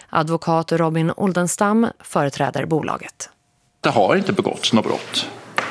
Advokat Robin Oldenstam företräder bolaget. Det har inte begåtts något brott.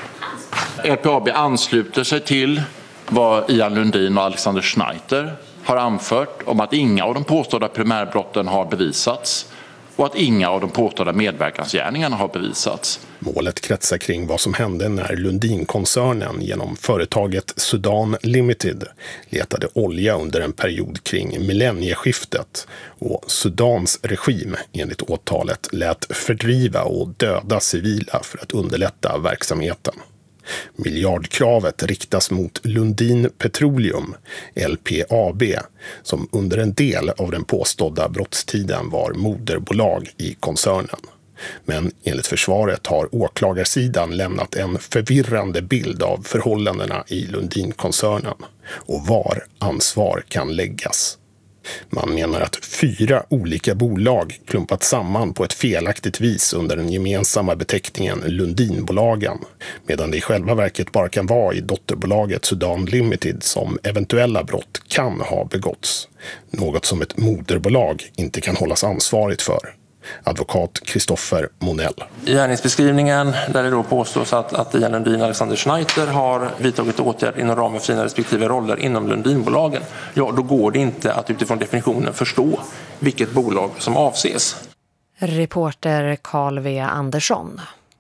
LPAB ansluter sig till vad Ian Lundin och Alexander Schneider har anfört om att inga av de påstådda primärbrotten har bevisats och att inga av de påstådda medverkansgärningarna har bevisats. Målet kretsar kring vad som hände när Lundin-koncernen genom företaget Sudan Limited letade olja under en period kring millennieskiftet och Sudans regim enligt åtalet lät fördriva och döda civila för att underlätta verksamheten. Miljardkravet riktas mot Lundin Petroleum, LPAB, som under en del av den påstådda brottstiden var moderbolag i koncernen. Men enligt försvaret har åklagarsidan lämnat en förvirrande bild av förhållandena i Lundin-koncernen och var ansvar kan läggas. Man menar att 4 olika bolag klumpat samman på ett felaktigt vis under den gemensamma beteckningen Lundinbolagen, medan det i själva verket bara kan vara i dotterbolaget Sudan Limited som eventuella brott kan ha begåtts. Något som ett moderbolag inte kan hållas ansvarigt för. Advokat Kristoffer Monell. I gärningsbeskrivningen där det då påstås att Ian Lundin och Alexander Schneider har vidtagit åtgärder inom ramen för sina respektive roller inom Lundinbolagen, ja då går det inte att utifrån definitionen förstå vilket bolag som avses. Reporter Carl V. Andersson.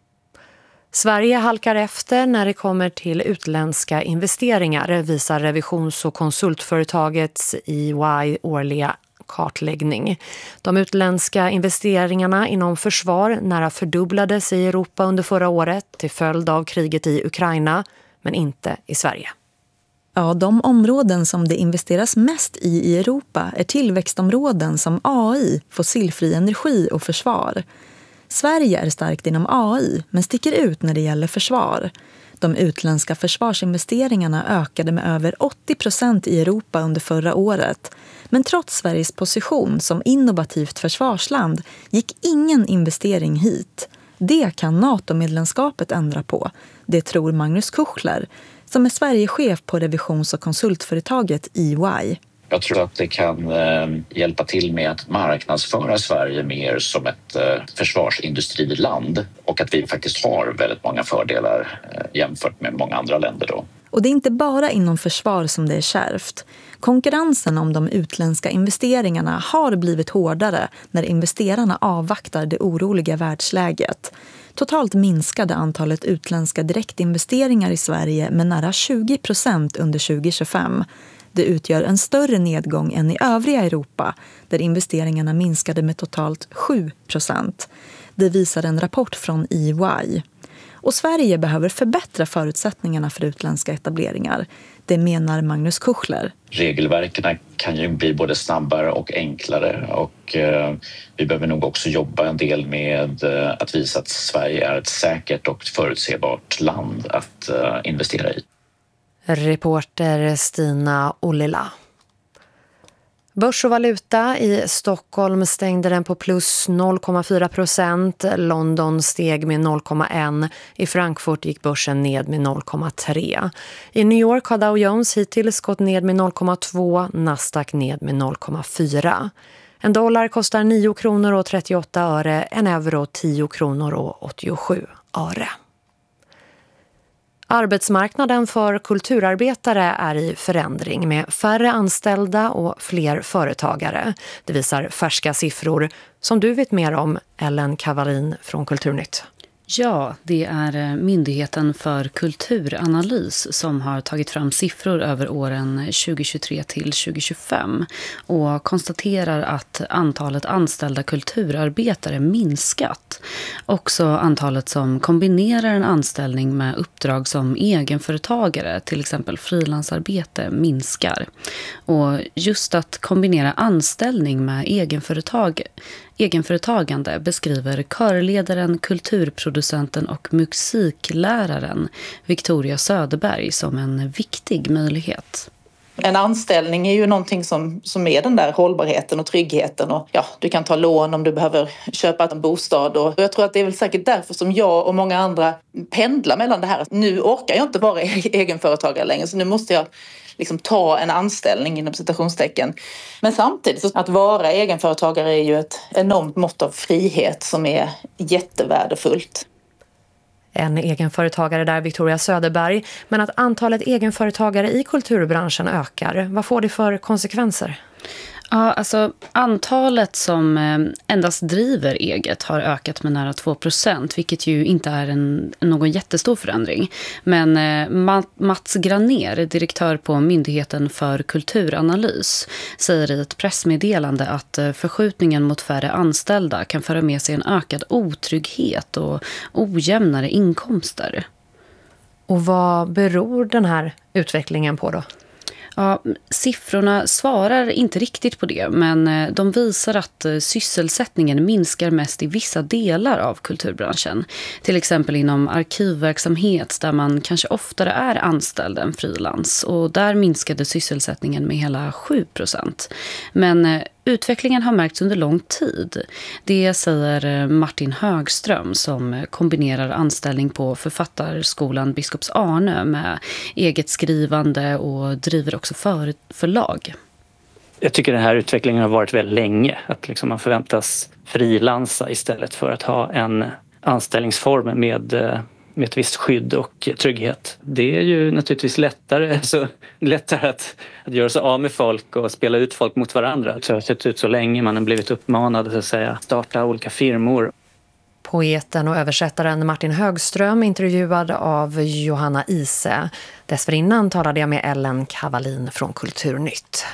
Sverige halkar efter när det kommer till utländska investeringar, visar revisions- och konsultföretagets EY årliga kartläggning. De utländska investeringarna inom försvar nära fördubblades i Europa under förra året till följd av kriget i Ukraina, men inte i Sverige. Ja, de områden som det investeras mest i Europa är tillväxtområden som AI, fossilfri energi och försvar. Sverige är starkt inom AI men sticker ut när det gäller försvar. De utländska försvarsinvesteringarna ökade med över 80% i Europa under förra året. Men trots Sveriges position som innovativt försvarsland gick ingen investering hit. Det kan NATO-medlemskapet ändra på. Det tror Magnus Kuchler, som är Sverigechef på revisions- och konsultföretaget EY. Jag tror att det kan hjälpa till med att marknadsföra Sverige mer som ett försvarsindustriland och att vi faktiskt har väldigt många fördelar jämfört med många andra länder då. Och det är inte bara inom försvar som det är kärvt. Konkurrensen om de utländska investeringarna har blivit hårdare när investerarna avvaktar det oroliga världsläget. Totalt minskade antalet utländska direktinvesteringar i Sverige med nära 20% under 2025. Det utgör en större nedgång än i övriga Europa, där investeringarna minskade med totalt 7%. Det visar en rapport från EY. Och Sverige behöver förbättra förutsättningarna för utländska etableringar. Det menar Magnus Kuchler. Regelverken kan ju bli både snabbare och enklare och vi behöver nog också jobba en del med att visa att Sverige är ett säkert och förutsebart land att investera i. Reporter Stina Ollila. Börs och valuta i Stockholm stängde den på plus 0,4%. London steg med 0,1%. I Frankfurt gick börsen ned med 0,3%. I New York har Dow Jones hittills gått ned med 0,2%. Nasdaq ned med 0,4%. En dollar kostar 9 kronor och 38 öre. En euro 10 kronor och 87 öre. Arbetsmarknaden för kulturarbetare är i förändring med färre anställda och fler företagare. Det visar färska siffror som du vet mer om, Ellen Kavalin från Kulturnytt. Ja, det är Myndigheten för kulturanalys som har tagit fram siffror över åren 2023 till 2025 och konstaterar att antalet anställda kulturarbetare minskat. Också antalet som kombinerar en anställning med uppdrag som egenföretagare, till exempel frilansarbete, minskar. Och just att kombinera anställning med egenföretagande beskriver körledaren, kulturproducenten och musikläraren Victoria Söderberg som en viktig möjlighet. En anställning är ju någonting som är den där hållbarheten och tryggheten och ja, du kan ta lån om du behöver köpa en bostad och jag tror att det är väl säkert därför som jag och många andra pendlar mellan det här. Nu orkar jag inte vara egenföretagare längre så nu måste jag liksom ta en anställning inom citationstecken. Men samtidigt så att vara egenföretagare är ju ett enormt mått av frihet som är jättevärdefullt. En egenföretagare där, Victoria Söderberg, men att antalet egenföretagare i kulturbranschen ökar. Vad får det för konsekvenser? Ja, alltså antalet som endast driver eget har ökat med nära 2%, vilket ju inte är någon jättestor förändring. Men Mats Graner, direktör på Myndigheten för kulturanalys, säger i ett pressmeddelande att förskjutningen mot färre anställda kan föra med sig en ökad otrygghet och ojämnare inkomster. Och vad beror den här utvecklingen på då? Ja, siffrorna svarar inte riktigt på det, men de visar att sysselsättningen minskar mest i vissa delar av kulturbranschen. Till exempel inom arkivverksamhet där man kanske oftare är anställd än frilans, och där minskade sysselsättningen med hela 7%. Men utvecklingen har märkts under lång tid. Det säger Martin Högström som kombinerar anställning på författarskolan Biskops Arnö med eget skrivande och driver också förlag. Jag tycker den här utvecklingen har varit väldigt länge. Att liksom man förväntas frilansa istället för att ha en anställningsform med ett visst skydd och trygghet. Det är ju naturligtvis lättare att göra sig av med folk och spela ut folk mot varandra. Det har sett ut så länge, man har blivit uppmanad så att säga, starta olika firmor. Poeten och översättaren Martin Högström intervjuad av Johanna Ise. Dessförinnan talade jag med Ellen Kavalin från Kulturnytt.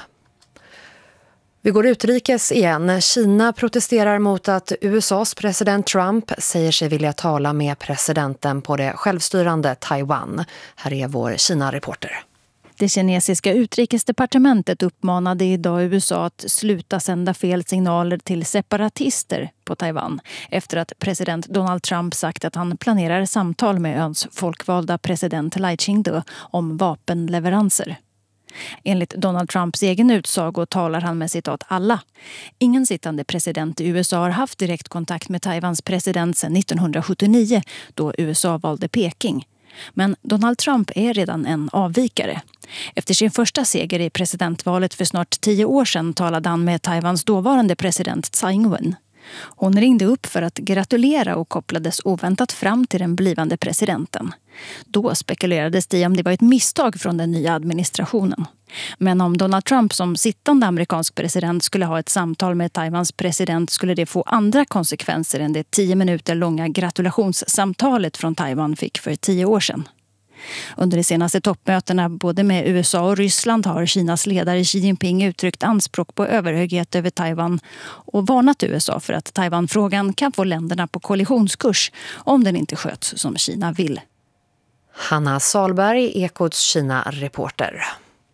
Vi går utrikes igen. Kina protesterar mot att USAs president Trump säger sig vilja tala med presidenten på det självstyrande Taiwan. Här är vår Kina-reporter. Det kinesiska utrikesdepartementet uppmanade idag USA att sluta sända fel signaler till separatister på Taiwan efter att president Donald Trump sagt att han planerar samtal med öns folkvalda president Lai Ching-te om vapenleveranser. Enligt Donald Trumps egen utsago talar han med citat alla. Ingen sittande president i USA har haft direkt kontakt med Taiwans president sedan 1979 då USA valde Peking. Men Donald Trump är redan en avvikare. Efter sin första seger i presidentvalet för snart 10 år sedan talade han med Taiwans dåvarande president Tsai Ing-wen. Hon ringde upp för att gratulera och kopplades oväntat fram till den blivande presidenten. Då spekulerades det om det var ett misstag från den nya administrationen. Men om Donald Trump som sittande amerikansk president skulle ha ett samtal med Taiwans president skulle det få andra konsekvenser än det 10 minuter långa gratulationssamtalet från Taiwan fick för 10 år sedan. Under de senaste toppmötena både med USA och Ryssland har Kinas ledare Xi Jinping uttryckt anspråk på överhöghet över Taiwan och varnat USA för att Taiwan-frågan kan få länderna på kollisionskurs om den inte sköts som Kina vill. Hanna Salberg, Ekots Kina-reporter.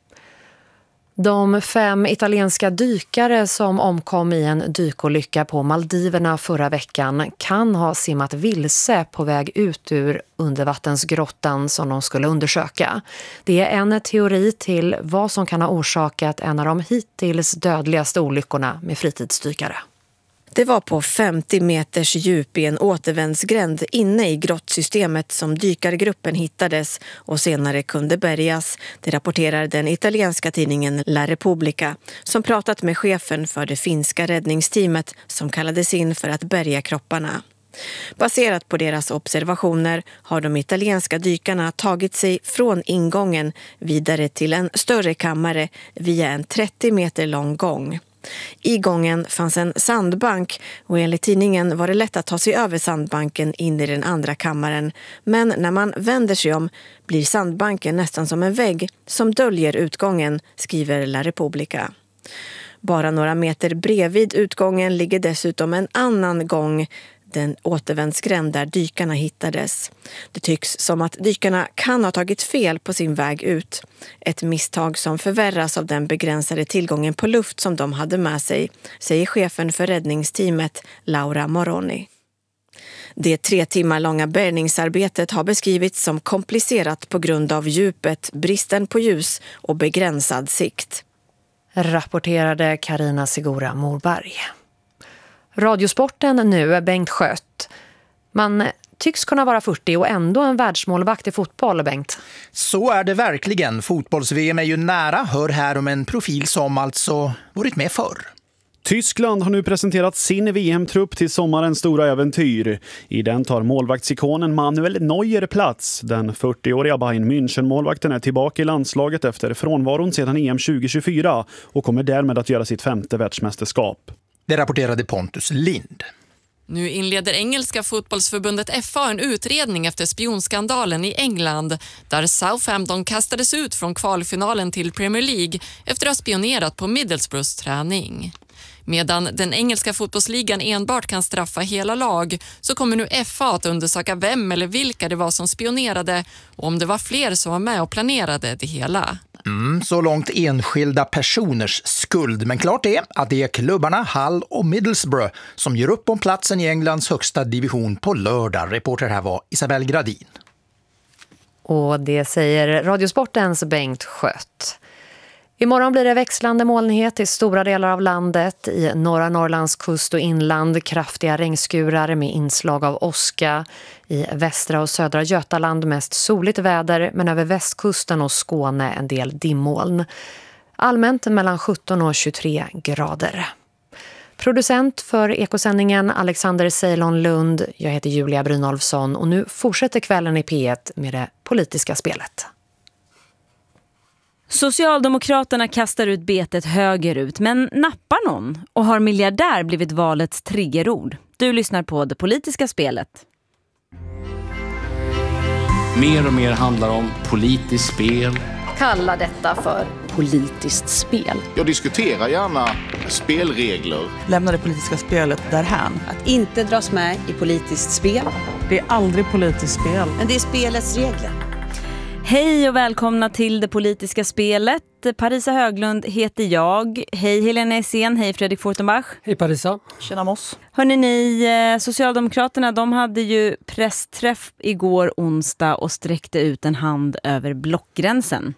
De 5 italienska dykare som omkom i en dykolycka på Maldiverna förra veckan kan ha simmat vilse på väg ut ur undervattensgrottan som de skulle undersöka. Det är en teori till vad som kan ha orsakat en av de hittills dödligaste olyckorna med fritidsdykare. Det var på 50 meters djup i en återvändsgränd inne i grottsystemet som dykargruppen hittades och senare kunde bärgas. Det rapporterar den italienska tidningen La Repubblica som pratat med chefen för det finska räddningsteamet som kallades in för att bärga kropparna. Baserat på deras observationer har de italienska dykarna tagit sig från ingången vidare till en större kammare via en 30 meter lång gång. I gången fanns en sandbank och enligt tidningen var det lätt att ta sig över sandbanken in i den andra kammaren. Men när man vänder sig om blir sandbanken nästan som en vägg som döljer utgången, skriver La Repubblica. Bara några meter bredvid utgången ligger dessutom en annan gång, den återvändsgränd där dykarna hittades. Det tycks som att dykarna kan ha tagit fel på sin väg ut. Ett misstag som förvärras av den begränsade tillgången på luft som de hade med sig, säger chefen för räddningsteamet Laura Moroni. Det 3 timmar långa bärgningsarbetet har beskrivits som komplicerat på grund av djupet, bristen på ljus och begränsad sikt. Rapporterade Carina Sigora Morberg. Radiosporten nu är Bengt Skött. Man tycks kunna vara 40 och ändå en världsmålvakt i fotboll, Bengt. Så är det verkligen. Fotbolls-VM är ju nära. Hör här om en profil som alltså varit med förr. Tyskland har nu presenterat sin VM-trupp till sommarens stora äventyr. I den tar målvaktsikonen Manuel Neuer plats. Den 40-åriga Bayern München-målvakten är tillbaka i landslaget efter frånvaron sedan EM 2024 och kommer därmed att göra sitt 5:e världsmästerskap. Det rapporterade Pontus Lind. Nu inleder engelska fotbollsförbundet FA en utredning efter spionskandalen i England där Southampton kastades ut från kvalfinalen till Premier League efter att ha spionerat på Middlesbroughs träning. Medan den engelska fotbollsligan enbart kan straffa hela lag så kommer nu FA att undersöka vem eller vilka det var som spionerade och om det var fler som var med och planerade det hela. Så långt enskilda personers skuld. Men klart är att det är klubbarna Hull och Middlesbrough som gör upp om platsen i Englands högsta division på lördag. Reporter här var Isabel Gradin. Och det säger Radiosportens Bengt Skött. Imorgon blir det växlande molnighet i stora delar av landet. I norra Norrlands kust och inland kraftiga regnskurar med inslag av åska. I västra och södra Götaland mest soligt väder men över västkusten och Skåne en del dimmoln. Allmänt mellan 17 och 23 grader. Producent för Ekosändningen Alexander Ceylon Lund. Jag heter Julia Brynolfsson och nu fortsätter kvällen i P1 med det politiska spelet. Socialdemokraterna kastar ut betet högerut, men nappar någon? Och har miljardär blivit valets triggerord? Du lyssnar på Det politiska spelet. Mer och mer handlar om politiskt spel. Kalla detta för politiskt spel. Jag diskuterar gärna spelregler. Lämna det politiska spelet därhän. Att inte dras med i politiskt spel. Det är aldrig politiskt spel. Men det är spelets regler. Hej och välkomna till Det politiska spelet. Parisa Höglund heter jag. Hej Helena Essén, hej Fredrik Fortenbach. Hej Parisa. Tjena Moss. Hörrni ni, Socialdemokraterna de hade ju pressträff igår onsdag och sträckte ut en hand över blockgränsen.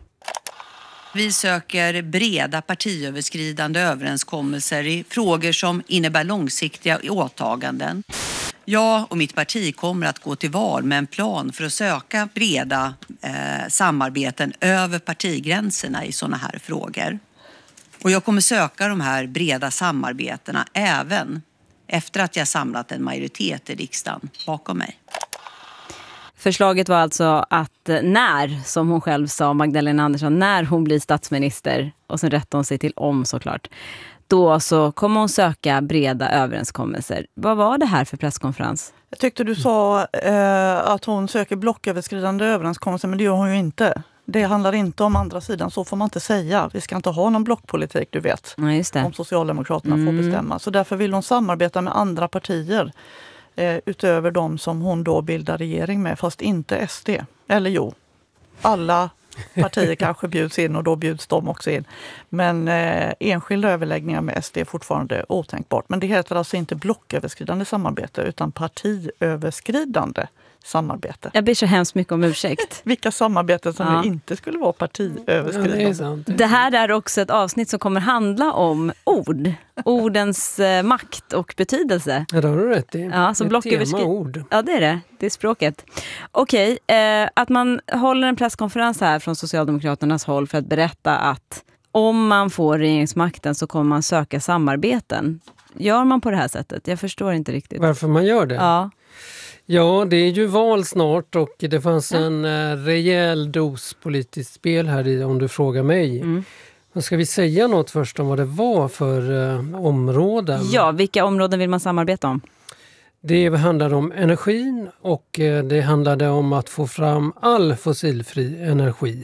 Vi söker breda partiöverskridande överenskommelser i frågor som innebär långsiktiga åtaganden. Jag och mitt parti kommer att gå till val med en plan för att söka breda samarbeten över partigränserna i sådana här frågor. Och jag kommer söka de här breda samarbetena även efter att jag samlat en majoritet i riksdagen bakom mig. Förslaget var alltså att när, som hon själv sa, Magdalena Andersson, när hon blir statsminister, och sen rättar hon sig till om såklart, då så kommer hon söka breda överenskommelser. Vad var det här för presskonferens? Jag tyckte du sa att hon söker blocköverskridande överenskommelser, men det gör hon ju inte. Det handlar inte om andra sidan, så får man inte säga. Vi ska inte ha någon blockpolitik, du vet. Ja, just det. Om Socialdemokraterna får bestämma. Så därför vill hon samarbeta med andra partier utöver de som hon då bildar regering med, fast inte SD. Eller jo, alla partier kanske bjuds in och då bjuds de också in. Men enskilda överläggningar med SD är fortfarande otänkbart. Men det heter alltså inte blocköverskridande samarbete utan partiöverskridande samarbete. Jag ber så hemskt mycket om ursäkt. Vilka samarbeten som inte skulle vara partiöverskridande. Det här är också ett avsnitt som kommer handla om ord. Ordens makt och betydelse. Ja, det har du rätt i. Ja, så ord. Ja, det är det. Det är språket. Okej, att man håller en presskonferens här från Socialdemokraternas håll för att berätta att om man får regeringsmakten så kommer man söka samarbeten. Gör man på det här sättet? Jag förstår inte riktigt. Varför man gör det? Ja. Ja, det är ju val snart och det fanns en rejäl dos politiskt spel här i, om du frågar mig. Men ska vi säga något först om vad det var för områden? Ja, vilka områden vill man samarbeta om? Det handlade om energin och det handlade om att få fram all fossilfri energi.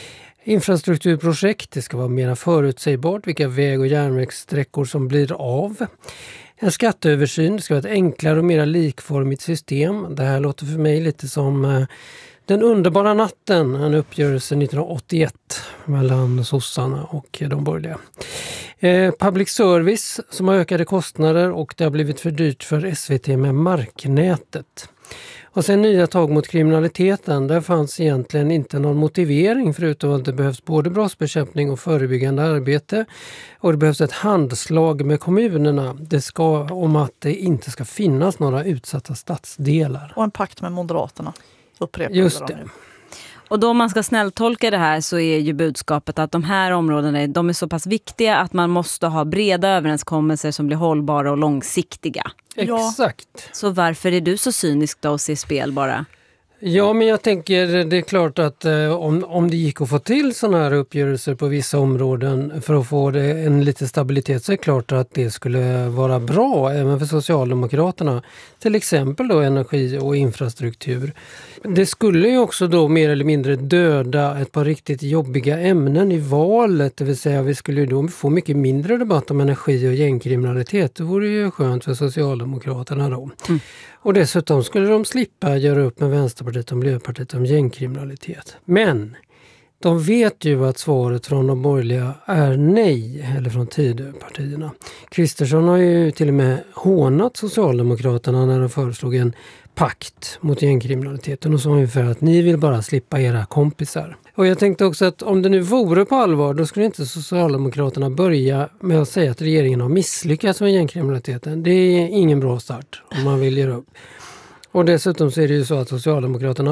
Infrastrukturprojekt, det ska vara mer förutsägbart vilka väg- och järnvägssträckor som blir av. En skatteöversyn, det ska vara ett enklare och mer likformigt system. Det här låter för mig lite som Den underbara natten, en uppgörelse 1981 mellan sossarna och de borgerliga. Public service som har ökade kostnader och det har blivit för dyrt för SVT med marknätet. Och sen nya tag mot kriminaliteten. Där fanns egentligen inte någon motivering förutom att det behövs både brottsbekämpning och förebyggande arbete. Och det behövs ett handslag med kommunerna. Det ska om att det inte ska finnas några utsatta stadsdelar. Och en pakt med Moderaterna. Just det. Och då man ska snälltolka det här så är ju budskapet att de här områdena de är så pass viktiga att man måste ha breda överenskommelser som blir hållbara och långsiktiga. Exakt. Så varför är du så cynisk då och ser spel bara? Ja, men jag tänker det är klart att om det gick att få till sådana här uppgörelser på vissa områden för att få en lite stabilitet så är det klart att det skulle vara bra även för Socialdemokraterna. Till exempel då energi och infrastruktur. Det skulle ju också då mer eller mindre döda ett par riktigt jobbiga ämnen i valet. Det vill säga vi skulle ju då få mycket mindre debatt om energi och gängkriminalitet. Det vore ju skönt för Socialdemokraterna då. Mm. Och dessutom skulle de slippa göra upp med Vänsterpartiet och Miljöpartiet om gängkriminalitet. Men de vet ju att svaret från de borgerliga är nej, eller från Tidöpartierna. Kristersson har ju till och med hånat Socialdemokraterna när de föreslog en pakt mot gängkriminaliteten och sa ungefär att ni vill bara slippa era kompisar. Och jag tänkte också att om det nu vore på allvar då skulle inte Socialdemokraterna börja med att säga att regeringen har misslyckats med gängkriminaliteten. Det är ingen bra start om man vill göra upp. Och dessutom så är det ju så att Socialdemokraterna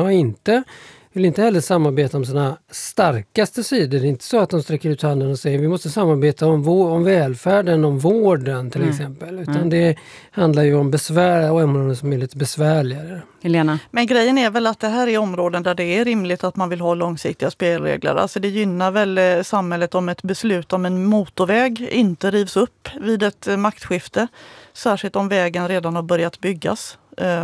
vill inte heller samarbeta om sina starkaste sidor. Det är inte så att de sträcker ut handen och säger vi måste samarbeta om välfärden, om vården till exempel. Utan det handlar ju om besvär och områden som är lite besvärligare. Helena? Men grejen är väl att det här är områden där det är rimligt att man vill ha långsiktiga spelregler. Alltså det gynnar väl samhället om ett beslut om en motorväg inte rivs upp vid ett maktskifte. Särskilt om vägen redan har börjat byggas.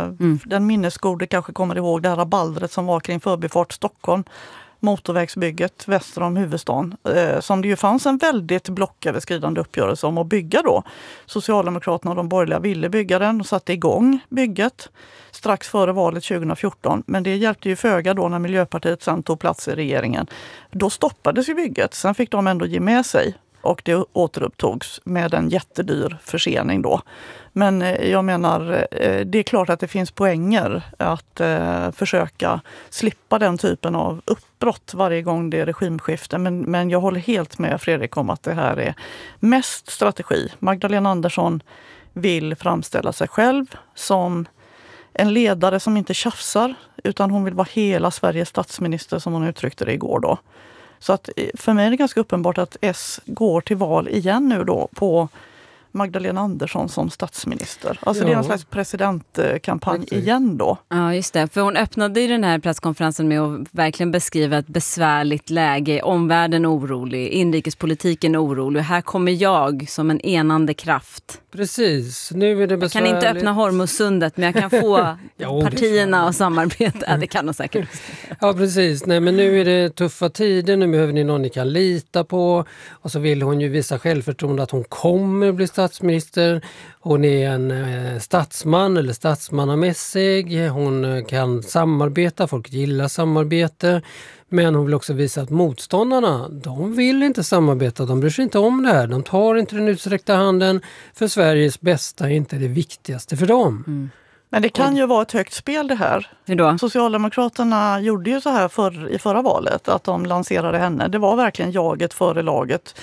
Den minnesgode kanske kommer ihåg det här rabaldret som var kring Förbifart Stockholm, motorvägsbygget väster om huvudstaden, som det ju fanns en väldigt blocköverskridande uppgörelse om att bygga då. Socialdemokraterna och de borgerliga ville bygga den och satte igång bygget strax före valet 2014, men det hjälpte ju föga då när Miljöpartiet sen tog plats i regeringen. Då stoppades ju bygget, sen fick de ändå ge med sig. Och det återupptogs med en jättedyr försening då. Men jag menar, det är klart att det finns poänger att försöka slippa den typen av uppbrott varje gång det är regimskifte. Men jag håller helt med Fredrik om att det här är mest strategi. Magdalena Andersson vill framställa sig själv som en ledare som inte tjafsar, utan hon vill vara hela Sveriges statsminister som hon uttryckte det igår då. Så att för mig är det ganska uppenbart att S går till val igen nu då på Magdalena Andersson som statsminister. Alltså det är en slags presidentkampanj igen då. Ja, just det. För hon öppnade ju den här presskonferensen med att verkligen beskriva ett besvärligt läge. Omvärlden orolig, inrikespolitiken orolig. Här kommer jag som en enande kraft. Precis, nu är det besvärligt. Jag kan inte öppna Hormuzsundet, men jag kan få partierna att samarbeta. Ja, det kan de säkert. Ja, precis. Nej, men nu är det tuffa tider. Nu behöver ni någon ni kan lita på. Och så vill hon ju visa självförtroende att hon kommer bli statsminister. Hon är en statsman eller statsmannamässig. Hon kan samarbeta. Folk gillar samarbete. Men hon vill också visa att motståndarna, de vill inte samarbeta. De bryr sig inte om det här. De tar inte den utsträckta handen. För Sveriges bästa är inte det viktigaste för dem. Mm. Men det kan ju vara ett högt spel det här. Hur då? Socialdemokraterna gjorde ju så här i förra valet att de lanserade henne. Det var verkligen jaget före laget.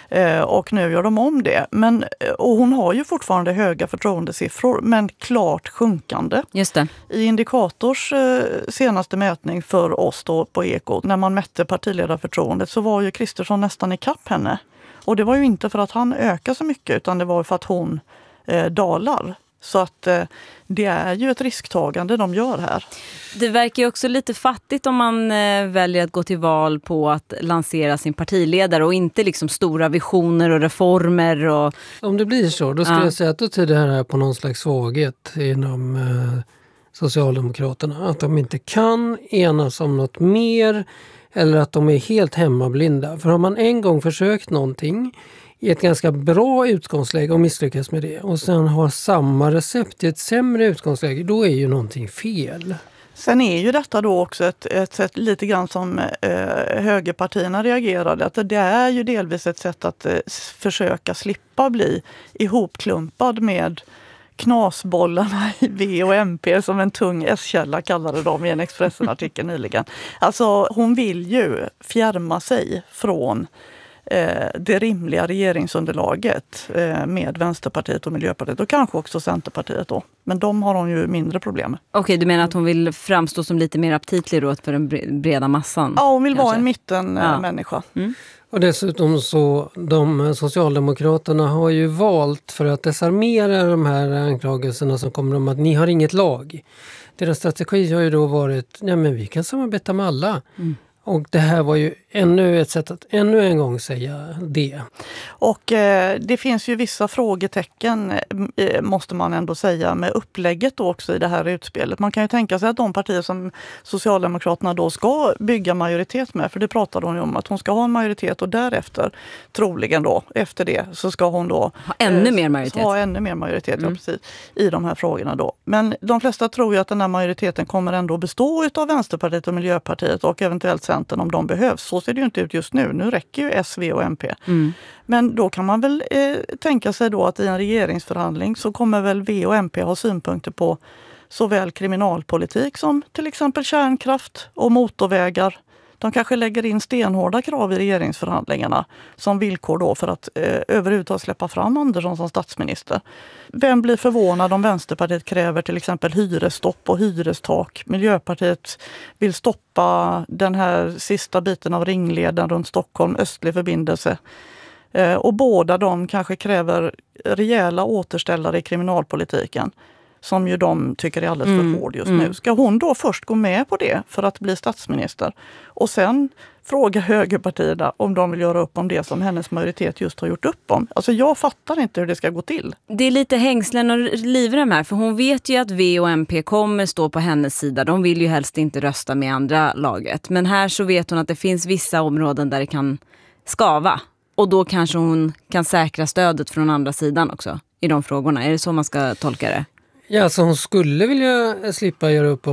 Och nu gör de om det. Och hon har ju fortfarande höga förtroendesiffror, men klart sjunkande. Just det. I Indikators senaste mätning för oss då på Eko, när man mätte partiledarförtroendet, så var ju Kristersson nästan i kapp henne. Och det var ju inte för att han ökar så mycket, utan det var för att hon dalar. Så att det är ju ett risktagande de gör här. Det verkar ju också lite fattigt om man väljer att gå till val på att lansera sin partiledare och inte liksom stora visioner och reformer. Och... Om det blir så, då skulle jag säga att då tyder det här på någon slags svaghet inom Socialdemokraterna. Att de inte kan enas om något mer eller att de är helt hemmablinda. För har man en gång försökt någonting i ett ganska bra utgångsläge och misslyckas med det och sen har samma recept i ett sämre utgångsläge, då är ju någonting fel. Sen är ju detta då också ett sätt lite grann som högerpartierna reagerade, att det är ju delvis ett sätt att försöka slippa bli ihopklumpad med knasbollarna i V och MP som en tung S-källa kallade de i en Expressen-artikel nyligen. Alltså hon vill ju fjärma sig från det rimliga regeringsunderlaget med Vänsterpartiet och Miljöpartiet och kanske också Centerpartiet då. Men de har hon ju mindre problem med. Okej, du menar att hon vill framstå som lite mer aptitlig då för den breda massan? Ja, hon vill vara en mittenmänniska. Och dessutom så, Socialdemokraterna har ju valt för att desarmera de här anklagelserna som kommer om att ni har inget lag. Deras strategi har ju då varit, nej men vi kan samarbeta med alla. Och det här var ju ännu ett sätt att ännu en gång säga det. Och det finns ju vissa frågetecken måste man ändå säga med upplägget då också i det här utspelet. Man kan ju tänka sig att de partier som Socialdemokraterna då ska bygga majoritet med, för det pratade hon ju om att hon ska ha en majoritet och därefter troligen då, efter det så ska hon då ha ännu mer majoritet. Ja, precis, i de här frågorna då. Men de flesta tror ju att den här majoriteten kommer ändå bestå av Vänsterpartiet och Miljöpartiet och eventuellt Centern om de behövs. Så ser det ju inte ut just nu. Nu räcker ju S, V och MP. Men då kan man väl tänka sig då att i en regeringsförhandling så kommer väl V och MP ha synpunkter på såväl kriminalpolitik som till exempel kärnkraft och motorvägar. De kanske lägger in stenhårda krav i regeringsförhandlingarna som villkor då för att överhuvudtaget släppa fram Andersson som statsminister. Vem blir förvånad om Vänsterpartiet kräver till exempel hyresstopp och hyrestak? Miljöpartiet vill stoppa den här sista biten av ringleden runt Stockholm, östlig förbindelse. Och båda de kanske kräver rejäla återställare i kriminalpolitiken. Som ju de tycker är alldeles för hård just nu. Ska hon då först gå med på det för att bli statsminister? Och sen fråga högerpartierna om de vill göra upp om det som hennes majoritet just har gjort upp om. Alltså jag fattar inte hur det ska gå till. Det är lite hängslen och livrem här, för hon vet ju att V och MP kommer stå på hennes sida. De vill ju helst inte rösta med andra laget. Men här så vet hon att det finns vissa områden där det kan skava. Och då kanske hon kan säkra stödet från andra sidan också i de frågorna. Är det så man ska tolka det? Ja, så hon skulle vilja slippa göra upp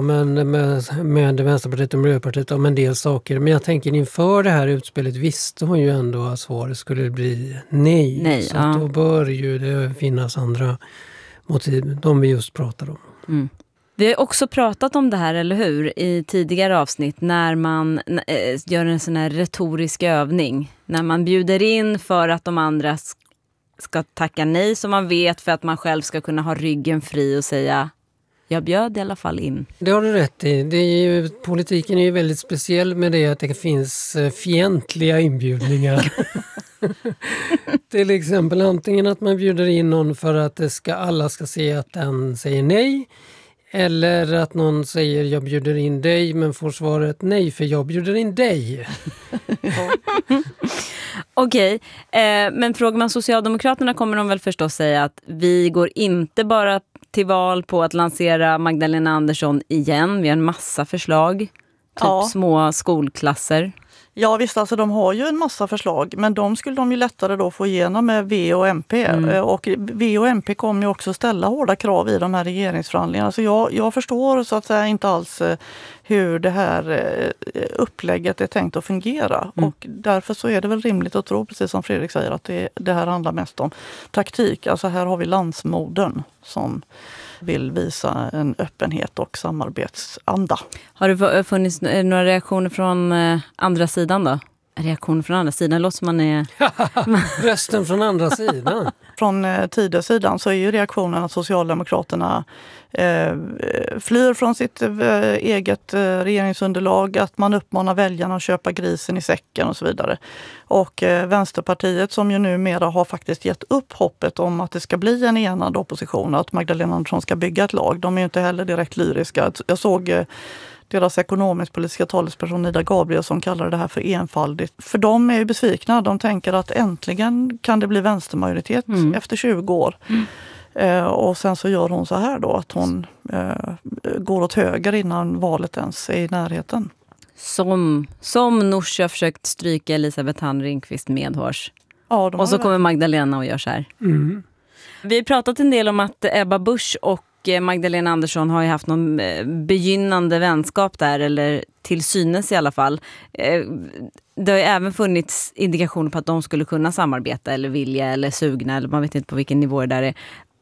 med Vänsterpartiet och Miljöpartiet om en del saker. Men jag tänker inför det här utspelet visste hon ju ändå att svaret skulle bli nej. Så då bör ju det finnas andra motiv, de vi just pratade om. Vi har också pratat om det här, eller hur, i tidigare avsnitt när man gör en sån här retorisk övning. När man bjuder in för att de andra ska tacka nej som man vet för att man själv ska kunna ha ryggen fri och säga jag bjöd i alla fall in. Det har du rätt i. Politiken är ju väldigt speciell med det att det finns fientliga inbjudningar. Till exempel antingen att man bjuder in någon för att alla ska se att den säger nej. Eller att någon säger jag bjuder in dig men får svaret nej för jag bjuder in dig. Okej, men frågar man Socialdemokraterna kommer de väl förstås säga att vi går inte bara till val på att lansera Magdalena Andersson igen. Vi har en massa förslag, typ små skolklasser. Ja visst, alltså de har ju en massa förslag men de skulle de ju lättare då få igenom med V och MP. Och V och MP kommer ju också ställa hårda krav i de här regeringsförhandlingarna. Så jag förstår så att säga inte alls hur det här upplägget är tänkt att fungera. Och därför så är det väl rimligt att tro, precis som Fredrik säger, att det här handlar mest om taktik. Alltså här har vi landsmodern som vill visa en öppenhet och samarbetsanda. Har det funnits några reaktioner från andra sidan då? Reaktioner från andra sidan låter som man är... Rösten från andra sidan. Från Tidösidan så är ju reaktionen att Socialdemokraterna flyr från sitt eget regeringsunderlag, att man uppmanar väljarna att köpa grisen i säcken och så vidare. Och Vänsterpartiet som ju numera har faktiskt gett upp hoppet om att det ska bli en enad opposition och att Magdalena Andersson ska bygga ett lag. De är ju inte heller direkt lyriska. Jag såg deras ekonomisk-politiska talesperson Ida Gabrielsson kallar det här för enfaldigt. För de är ju besvikna. De tänker att äntligen kan det bli vänstermajoritet efter 20 år. Och sen så gör hon så här då att hon går åt höger innan valet ens är i närheten. Som Nooshi har försökt stryka Elisabeth Hahn Ringqvist medhårs. Ja, och så kommer Magdalena och gör så här. Vi har pratat en del om att Ebba Busch och Magdalena Andersson har ju haft någon begynnande vänskap där, eller till synes i alla fall. Det har ju även funnits indikationer på att de skulle kunna samarbeta eller vilja eller sugna, eller man vet inte på vilken nivå det där är.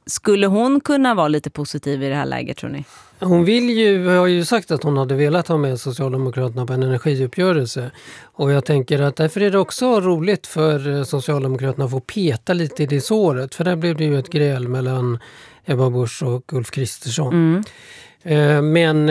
Skulle hon kunna vara lite positiv i det här läget, tror ni? Hon har ju sagt att hon hade velat ha med Socialdemokraterna på en energiuppgörelse. Och jag tänker att därför är det också roligt för Socialdemokraterna att få peta lite i det såret. För där blev det ju ett gräl mellan Ebba Busch och Ulf Kristersson. Men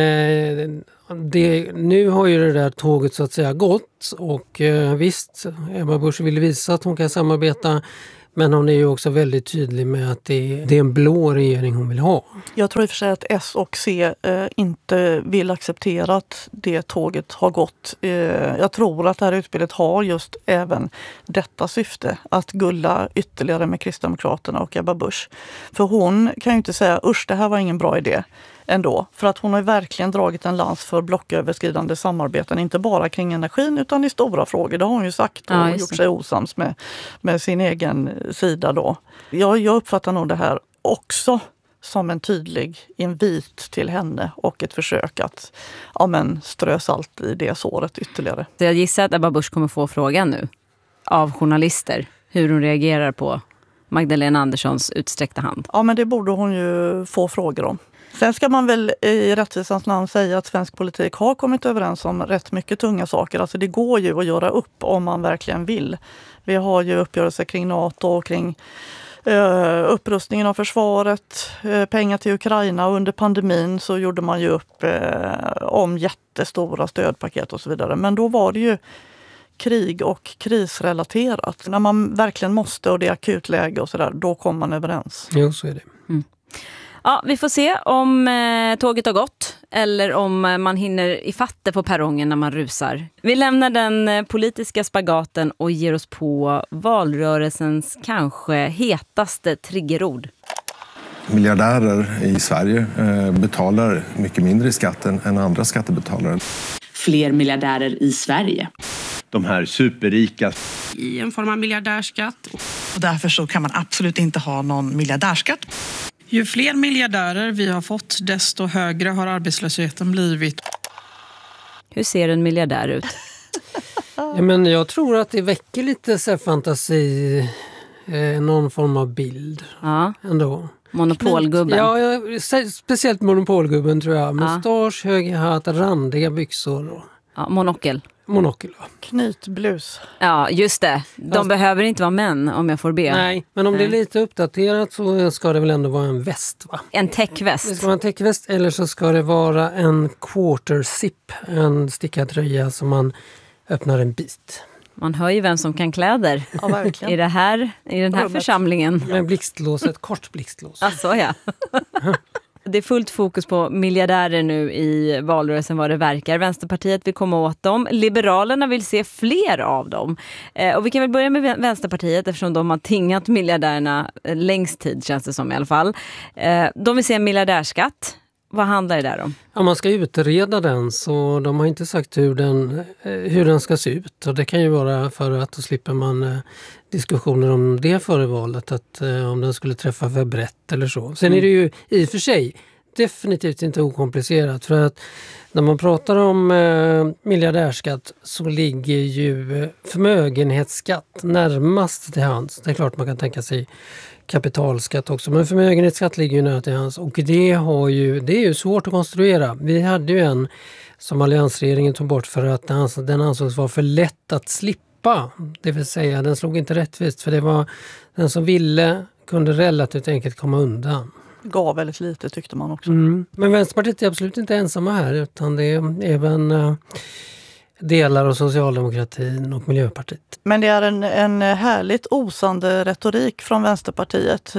nu har ju det där tåget så att säga gått. Och visst, Ebba Busch vill visa att hon kan samarbeta. Men hon är ju också väldigt tydlig med att det är en blå regering hon vill ha. Jag tror i och för sig att S och C inte vill acceptera att det tåget har gått. Jag tror att det här utspelet har just även detta syfte. Att gulla ytterligare med Kristdemokraterna och Ebba Busch. För hon kan ju inte säga, usch, det här var ingen bra idé ändå. För att hon har verkligen dragit en lans för blocköverskridande samarbeten. Inte bara kring energin utan i stora frågor. Det har hon ju sagt och gjort sig osams med sin egen sida då. Jag uppfattar nog det här också som en tydlig invit till henne och ett försök att strö salt i det såret ytterligare. Så jag gissar att Ebba Busch kommer få frågan nu av journalister hur hon reagerar på Magdalena Anderssons utsträckta hand. Ja, men det borde hon ju få frågor om. Sen ska man väl i rättvisans namn säga att svensk politik har kommit överens om rätt mycket tunga saker. Alltså det går ju att göra upp om man verkligen vill. Vi har ju uppgörelser kring NATO och kring upprustningen av försvaret, pengar till Ukraina. Under pandemin så gjorde man ju upp om jättestora stödpaket och så vidare. Men då var det ju krig och krisrelaterat. När man verkligen måste och det är akut läge och sådär, då kommer man överens. Jo, så är det. Ja, vi får se om tåget har gått eller om man hinner ifatt det på perrongen när man rusar. Vi lämnar den politiska spagaten och ger oss på valrörelsens kanske hetaste triggerord. Miljardärer i Sverige betalar mycket mindre i skatten än andra skattebetalare. Fler miljardärer i Sverige. De här superrika. I en form av miljardärskatt. Och därför så kan man absolut inte ha någon miljardärskatt. Ju fler miljardärer vi har fått, desto högre har arbetslösheten blivit. Hur ser en miljardär ut? Ja, men jag tror att det väcker lite så här fantasi, någon form av bild. Ja. Ändå. Monopolgubben. Ja, speciellt monopolgubben tror jag. Mustasch, hög hatt, randiga byxor. Ja, monokel. Monokel, ja. Knytblus. Ja, just det. De behöver inte vara män om jag får be. Nej, men om det är lite uppdaterat så ska det väl ändå vara en väst, va? En täckväst. Det ska vara en täckväst eller så ska det vara en quarter zip, en stickad tröja som man öppnar en bit. Man hör ju vem som kan kläder i den här församlingen. Med blixtlås, ett kort blixtlås. Alltså, ja. Det är fullt fokus på miljardärer nu i valrörelsen vad det verkar. Vänsterpartiet vill komma åt dem. Liberalerna vill se fler av dem. Och vi kan väl börja med Vänsterpartiet eftersom de har tingat miljardärerna längst tid, känns det som i alla fall. De vill se en miljardärskatt. Vad handlar det där om? Ja, man ska utreda den, så de har inte sagt hur den ska se ut. Och det kan ju vara för att då slipper man diskussioner om det före valet, att om den skulle träffa för brett eller så. Sen är det ju i och för sig definitivt inte okomplicerat, för att när man pratar om miljardärskatt så ligger ju förmögenhetsskatt närmast till hands. Det är klart man kan tänka sig kapitalskatt också, men förmögenhetsskatt ligger ju nära till hands, och det är ju svårt att konstruera. Vi hade ju en som alliansregeringen tog bort för att den ansågs vara för lätt att slippa. Det vill säga, den slog inte rättvist, för det var den som kunde relativt enkelt komma undan. Gav väldigt lite, tyckte man också. Men Vänsterpartiet är absolut inte ensamma här, utan det är även delar av socialdemokratin och Miljöpartiet. Men det är en härligt osande retorik från Vänsterpartiet.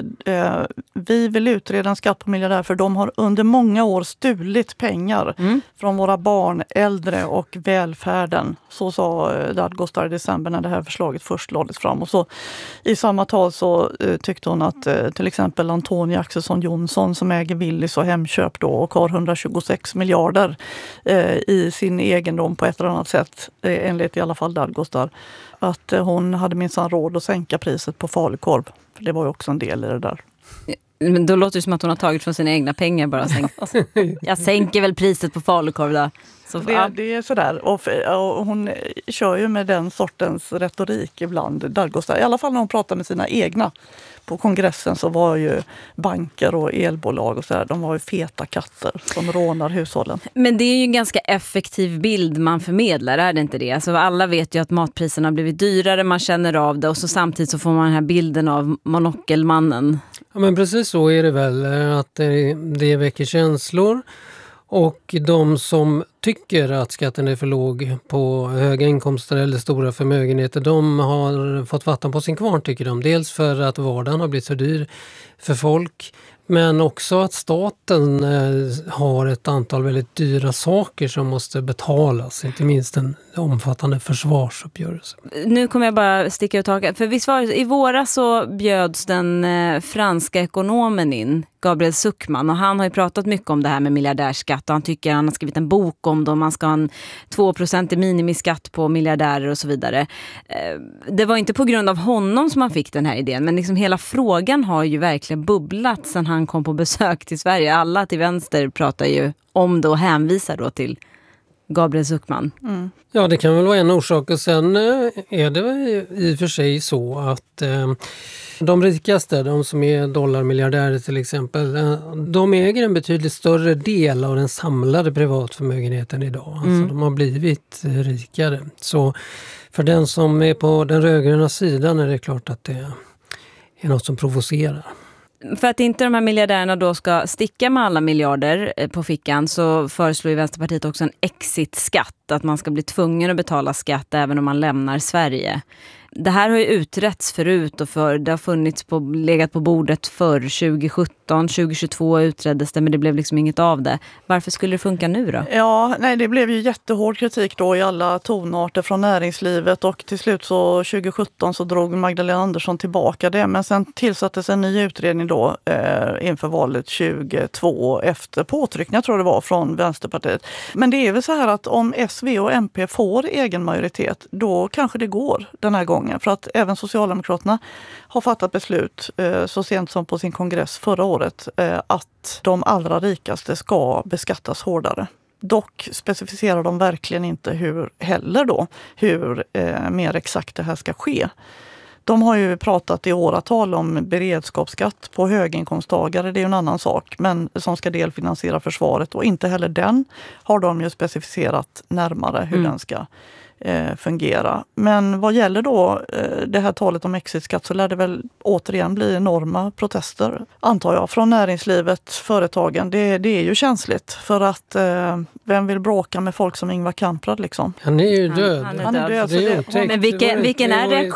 Vi vill utreda en skatt på miljardär, för de har under många år stulit pengar från våra barn, äldre och välfärden. Så sa Dadgostar i december när det här förslaget först lades fram. Och så i samma tal så tyckte hon att till exempel Antonia Axelsson Jonsson, som äger Willys och Hemköp då, och har 126 miljarder i sin egendom på ett eller annat sätt, enligt i alla fall Dadgostar, att hon hade minsann råd att sänka priset på falukorv. För det var ju också en del i det där. Men då låter det som att hon har tagit från sina egna pengar bara. Jag sänker väl priset på falukorv då. Så, det är sådär. Och hon kör ju med den sortens retorik ibland. I alla fall när hon pratar med sina egna. På kongressen så var ju banker och elbolag och sådär, de var ju feta katter som rånar hushållen. Men det är ju en ganska effektiv bild man förmedlar, är det inte det? Alltså alla vet ju att matpriserna har blivit dyrare, man känner av det och så samtidigt så får man den här bilden av monokelmannen. Ja, men precis så är det väl, att det väcker känslor. Och de som tycker att skatten är för låg på höga inkomster eller stora förmögenheter, de har fått vatten på sin kvarn, tycker de. Dels för att vardagen har blivit så dyr för folk, men också att staten har ett antal väldigt dyra saker som måste betalas, inte minst en omfattande försvarsuppgörelse. Nu kommer jag bara sticka ut taket, för visst var det, i våras så bjöds den franska ekonomen in, Gabriel Zucman, och han har ju pratat mycket om det här med miljardärskatt och han tycker han har skrivit en bok om det, man ska ha en 2% minimiskatt på miljardärer och så vidare. Det var inte på grund av honom som man fick den här idén, men liksom hela frågan har ju verkligen bubblat sedan han kom på besök till Sverige. Alla till vänster pratar ju om det och hänvisar då till Gabriel Zucman. Mm. Ja, det kan väl vara en orsak, och sen är det i och för sig så att de rikaste, de som är dollarmiljardärer till exempel, de äger en betydligt större del av den samlade privatförmögenheten idag. Alltså de har blivit rikare. Så för den som är på den rödgröna sidan är det klart att det är något som provocerar. För att inte de här miljardärerna då ska sticka med alla miljarder på fickan så föreslår ju Vänsterpartiet också en exit-skatt. Att man ska bli tvungen att betala skatt även om man lämnar Sverige. Det här har ju utretts förut och det har legat på bordet för 2017, 2022 utreddes det, men det blev liksom inget av det. Varför skulle det funka nu då? Ja, nej, det blev ju jättehård kritik då i alla tonarter från näringslivet och till slut så 2017 så drog Magdalena Andersson tillbaka det, men sen tillsattes en ny utredning då inför valet 2022 efter påtryckning, jag tror det var, från Vänsterpartiet. Men det är väl så här att om SV och MP får egen majoritet, då kanske det går den här gången. För att även Socialdemokraterna har fattat beslut så sent som på sin kongress förra året att de allra rikaste ska beskattas hårdare. Dock specificerar de verkligen inte hur mer exakt det här ska ske. De har ju pratat i åratal om beredskapsskatt på höginkomsttagare, det är ju en annan sak, men som ska delfinansiera försvaret, och inte heller den har de ju specificerat närmare hur den ska fungera. Men vad gäller då det här talet om exitskatt så lär det väl återigen bli enorma protester, antar jag, från näringslivet, företagen. Det är ju känsligt för att vem vill bråka med folk som Ingvar Kamprad liksom? Han är ju död. Han är död. Det är otäckt. Men vilken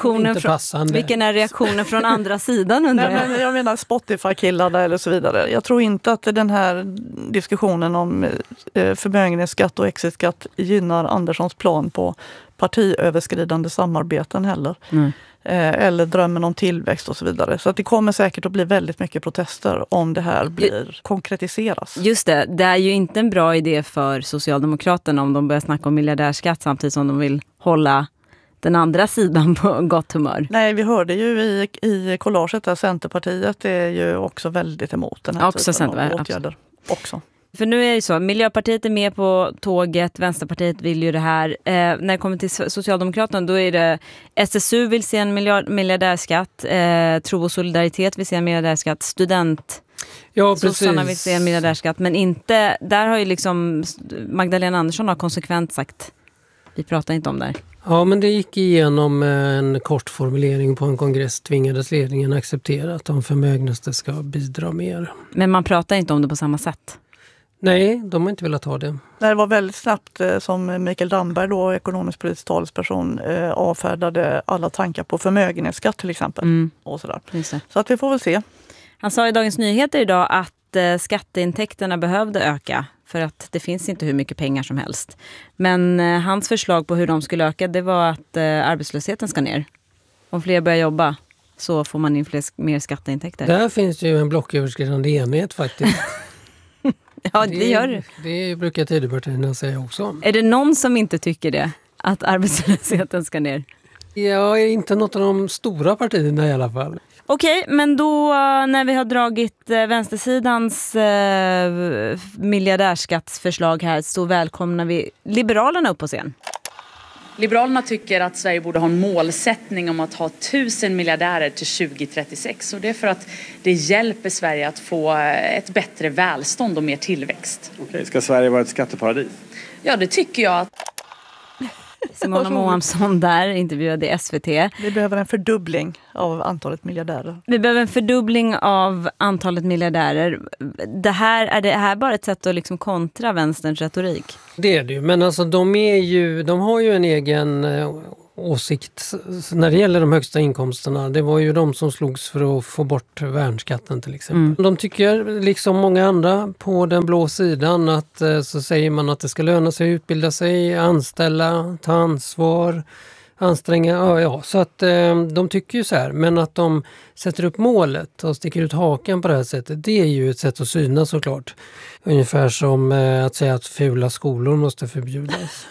är reaktionen från andra sidan undrar jag? Nej, men jag menar Spotify-killarna eller så vidare. Jag tror inte att den här diskussionen om förmögenhetsskatt och exitskatt gynnar Anderssons plan på partiöverskridande samarbeten heller. Eller drömmen om tillväxt och så vidare. Så att det kommer säkert att bli väldigt mycket protester om det här blir konkretiseras. Just det är ju inte en bra idé för Socialdemokraterna om de börjar snacka om miljardärskatt samtidigt som de vill hålla den andra sidan på gott humör. Nej, vi hörde ju i collaget där Centerpartiet är ju också väldigt emot den här typen av åtgärder också. För nu är det så, Miljöpartiet är med på tåget, Vänsterpartiet vill ju det här. När det kommer till Socialdemokraterna då är det SSU vill se en miljardärskatt, Tro och Solidaritet vill se en miljardärskatt, Sossarna vill se en miljardärskatt, men inte, där har ju liksom Magdalena Andersson har konsekvent sagt, vi pratar inte om det här. Ja, men det gick igenom en kort formulering på en kongress, tvingades ledningen acceptera att de förmögnaste ska bidra mer. Men man pratar inte om det på samma sätt? Nej, de har inte velat ha det. Det var väldigt snabbt som Mikael Damberg, då ekonomisk politisk talesperson, avfärdade alla tankar på förmögenhetsskatt till exempel. Och sådär. Så att vi får väl se. Han sa i Dagens Nyheter idag att skatteintäkterna behövde öka för att det finns inte hur mycket pengar som helst. Men hans förslag på hur de skulle öka, det var att arbetslösheten ska ner. Om fler börjar jobba så får man in mer skatteintäkter. Där finns ju en blocköverskridande enhet faktiskt. Ja, det gör det. Det brukar Tidöpartierna säga också. Är det någon som inte tycker det? Att arbetslösheten ska ner? Ja, inte något av de stora partierna i alla fall. Okej, men då när vi har dragit vänstersidans miljardärskattsförslag här så välkomnar vi Liberalerna upp på scen. Liberalerna tycker att Sverige borde ha en målsättning om att ha 1000 miljardärer till 2036. Och det är för att det hjälper Sverige att få ett bättre välstånd och mer tillväxt. Okej, ska Sverige vara ett skatteparadis? Ja, det tycker jag att... Simona Moamsson där intervjuade i SVT. Vi behöver en fördubbling av antalet miljardärer. Vi behöver en fördubbling av antalet miljardärer. Är det här bara ett sätt att liksom kontra vänsterns retorik? Det är det ju, men alltså de har ju en egen åsikt när det gäller de högsta inkomsterna. Det var ju de som slogs för att få bort värnskatten till exempel. De tycker, liksom många andra på den blå sidan, att så säger man att det ska löna sig att utbilda sig, anställa, ta ansvar, anstränga. Ja, så att de tycker ju så här. Men att de sätter upp målet och sticker ut hakan på det här sättet, det är ju ett sätt att synas såklart. Ungefär som att säga att fula skolor måste förbjudas.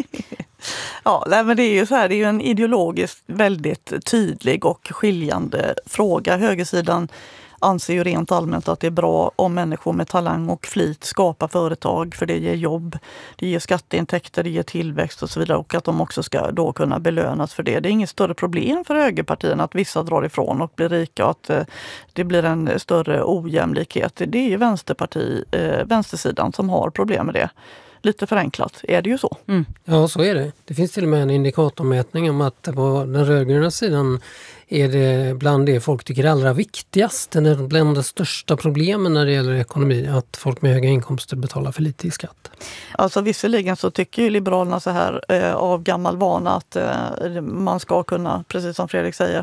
Ja, men det är ju så här, det är ju en ideologiskt väldigt tydlig och skiljande fråga. Högersidan anser ju rent allmänt att det är bra om människor med talang och flit skapar företag, för det ger jobb, det ger skatteintäkter, det ger tillväxt och så vidare, och att de också ska då kunna belönas för det. Det är inget större problem för högerpartierna att vissa drar ifrån och blir rika och att det blir en större ojämlikhet. Det är ju vänstersidan som har problem med det. Lite förenklat är det ju så. Ja, så är det. Det finns till och med en indikatormätning om att på den rödgröna sidan är det bland det folk tycker är allra viktigast, bland de största problemen när det gäller ekonomi, att folk med höga inkomster betalar för lite i skatt. Alltså visserligen så tycker ju Liberalerna så här av gammal vana att man ska kunna, precis som Fredrik säger,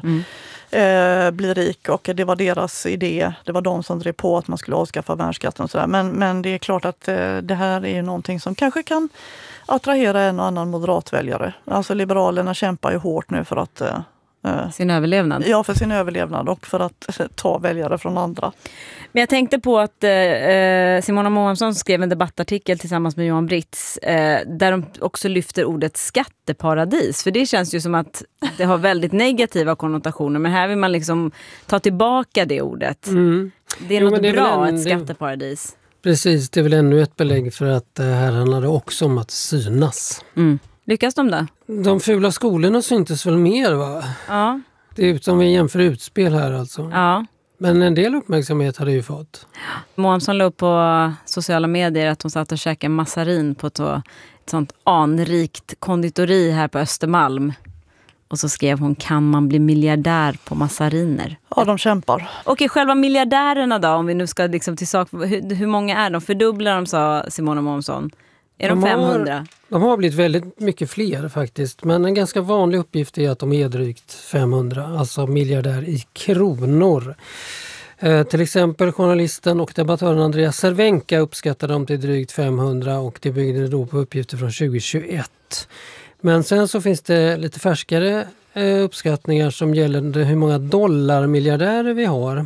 bli rik, och det var deras idé. Det var de som drev på att man skulle avskaffa värnskatten och sådär. Men det är klart att det här är någonting som kanske kan attrahera en och annan moderatväljare. Alltså Liberalerna kämpar ju hårt nu för att sin överlevnad. Ja, för sin överlevnad och för att ta väljare från andra. Men jag tänkte på att Simona Moamsson skrev en debattartikel tillsammans med Johan Britz där de också lyfter ordet skatteparadis. För det känns ju som att det har väldigt negativa konnotationer. Men här vill man liksom ta tillbaka det ordet. Det är något bra, ett skatteparadis. Precis, det är väl ännu ett belägg för att här handlar det också om att synas. Lyckas de då? De fula skolorna syntes väl mer, va? Ja. Det är som vi jämför utspel här alltså. Ja. Men en del uppmärksamhet har det ju fått. Moamsson la upp på sociala medier att hon satt och käkade massarin på ett sånt anrikt konditori här på Östermalm. Och så skrev hon, kan man bli miljardär på massariner? Ja, de kämpar. Okej, själva miljardärerna då, om vi nu ska liksom till sak, hur många är de? Fördubblar de, sa Simona Moamsson. Är de 500? De har blivit väldigt mycket fler faktiskt. Men en ganska vanlig uppgift är att de är drygt 500. Alltså miljardär i kronor. Till exempel journalisten och debattören Andreas Cervenka uppskattade dem till drygt 500. Och det byggde då på uppgifter från 2021. Men sen så finns det lite färskare uppskattningar som gäller hur många dollarmiljardärer vi har.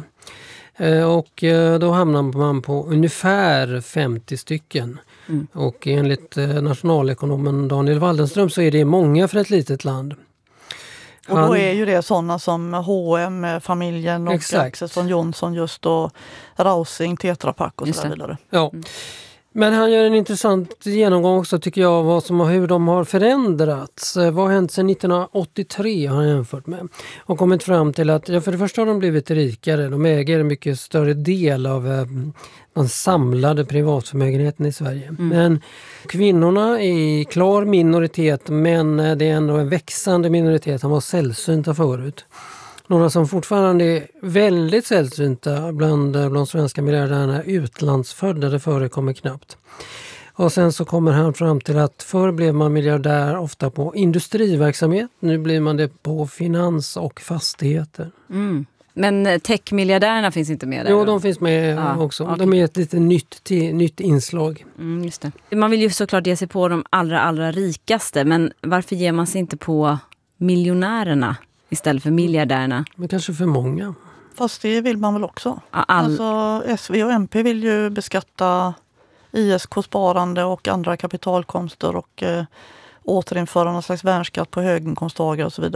Och då hamnar man på ungefär 50 stycken. Och enligt nationalekonomen Daniel Waldenström så är det många för ett litet land. Och då är ju det sådana som H&M, familjen och Axelsson Johnson just, och Rausing, Tetra Pak och så vidare. Ja. Men han gör en intressant genomgång också, tycker jag, hur de har förändrats. Vad har hänt sedan 1983 har han jämfört med. Och kommit fram till att för det första har de blivit rikare. De äger en mycket större del av den samlade privatförmögenheten i Sverige. Men kvinnorna är klar minoritet, men det är ändå en växande minoritet. Han var sällsynta förut. Några som fortfarande är väldigt sällsynta bland svenska miljardärerna, utlandsfödda, det förekommer knappt. Och sen så kommer han fram till att förr blev man miljardär ofta på industriverksamhet, nu blir man det på finans och fastigheter. Men techmiljardärerna finns inte med där? Jo, de finns med också. Okay. De är ett lite nytt inslag. Just det. Man vill ju såklart ge sig på de allra rikaste, men varför ger man sig inte på miljonärerna istället för miljardärerna? Men kanske för många. Fast det vill man väl också. Alltså SV och MP vill ju beskatta ISK-sparande och andra kapitalkomster och återinföra någon slags värnskatt på höginkomsttagare och så vidare.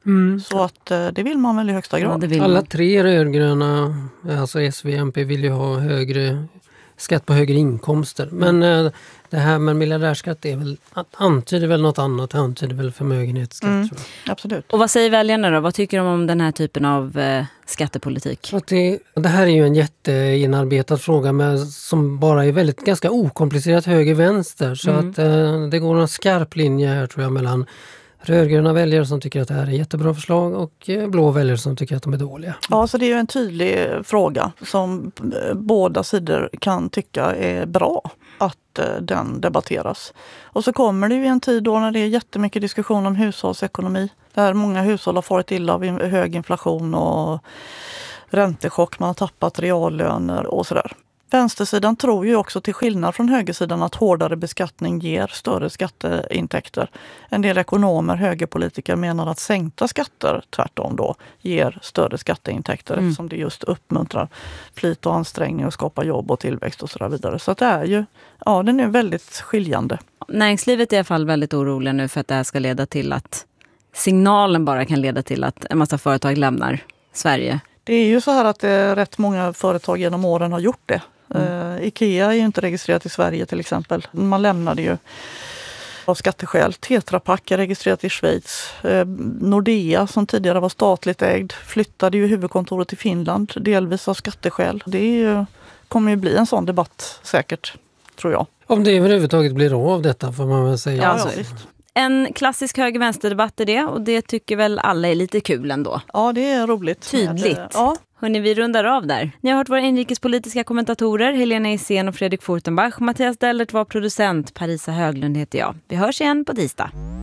Så att det vill man väl i högsta grad. Ja, alla tre rödgröna, alltså SV och MP, vill ju ha högre skatt på högre inkomster. Men det här med miljardärskatt är väl, antyder väl något annat, det antyder väl förmögenhetsskatt. Tror jag. Absolut. Och vad säger väljarna då? Vad tycker de om den här typen av skattepolitik? Det här är ju en jätteinarbetad fråga som bara är väldigt ganska okomplicerat höger-vänster. Så att det går en skarp linje här tror jag mellan rödgröna väljare som tycker att det här är jättebra förslag och blå väljare som tycker att de är dåliga. Ja, så det är ju en tydlig fråga som båda sidor kan tycka är bra att den debatteras. Och så kommer det ju en tid då när det är jättemycket diskussion om hushållsekonomi. Där många hushåll har farit illa av hög inflation och räntechock, man har tappat reallöner och sådär. Vänstersidan tror ju också till skillnad från högersidan att hårdare beskattning ger större skatteintäkter. En del ekonomer, högerpolitiker menar att sänkta skatter tvärtom då ger större skatteintäkter eftersom det just uppmuntrar flit och ansträngning och skapar jobb och tillväxt och så vidare. Så att det är ju, ja, den är väldigt skiljande. Näringslivet är i alla fall väldigt oroliga nu för att det här ska leda till att signalen bara kan leda till att en massa företag lämnar Sverige. Det är ju så här att rätt många företag genom åren har gjort det. Ikea är ju inte registrerat i Sverige till exempel. Man lämnade ju av skatteskäl. Tetra Pak är registrerat i Schweiz. Nordea som tidigare var statligt ägd flyttade ju huvudkontoret till Finland delvis av skatteskäl. Det är ju, kommer ju bli en sån debatt säkert, tror jag. Om det överhuvudtaget blir av detta får man väl säga. Ja, visst. En klassisk höger-vänsterdebatt är det och det tycker väl alla är lite kul ändå. Ja, det är roligt. Tydligt. Ja. Hörrni, vi rundar av där. Ni har hört våra inrikespolitiska kommentatorer Helena Isén och Fredrik Furtenbach. Mattias Dellert var producent, Parisa Höglund heter jag. Vi hörs igen på tisdag.